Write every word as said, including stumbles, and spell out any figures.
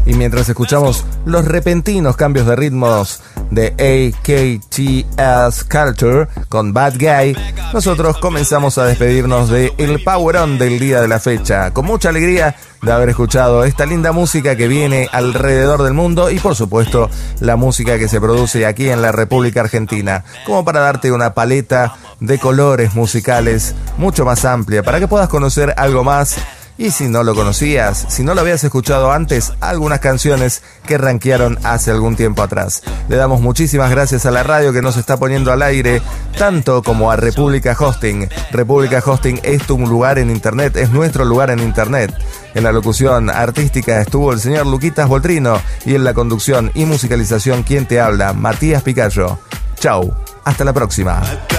Y mientras escuchamos los repentinos cambios de ritmos de A K T S Culture con Bad Guy, nosotros comenzamos a despedirnos de el Power On del día de la fecha, con mucha alegría de haber escuchado esta linda música que viene alrededor del mundo y por supuesto la música que se produce aquí en la República Argentina, como para darte una paleta de colores musicales mucho más amplia, para que puedas conocer algo más. Y si no lo conocías, si no lo habías escuchado antes, algunas canciones que rankearon hace algún tiempo atrás. Le damos muchísimas gracias a la radio que nos está poniendo al aire, tanto como a República Hosting. República Hosting es tu lugar en internet, es nuestro lugar en internet. En la locución artística estuvo el señor Luquitas Voltrino y en la conducción y musicalización, quien te habla, Matías Picayo. Chau, hasta la próxima.